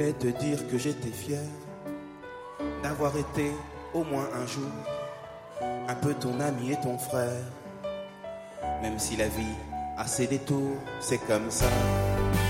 vais te dire que j'étais fier d'avoir été au moins un jour un peu ton ami et ton frère. Même si la vie a ses détours, c'est comme ça.